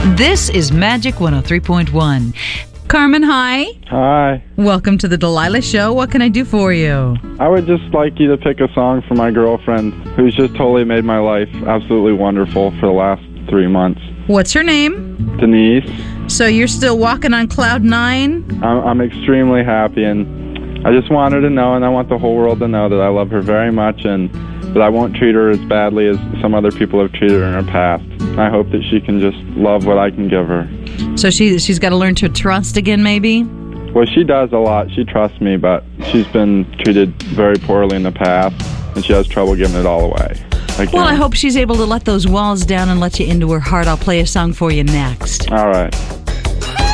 This is Magic 103.1. Carmen, hi. Hi. Welcome to the Delilah Show. What can I do for you? I would just like you to pick a song for my girlfriend, who's just totally made my life absolutely wonderful for the last 3 months. What's her name? Denise. So you're still walking on cloud nine? I'm extremely happy, and I just want her to know, and I want the whole world to know that I love her very much, and that I won't treat her as badly as some other people have treated her in her past. I hope that she can just love what I can give her. So she's got to learn to trust again, maybe? Well, she does a lot. She trusts me, but she's been treated very poorly in the past, and she has trouble giving it all away. Well, I hope she's able to let those walls down and let you into her heart. I'll play a song for you next. All right.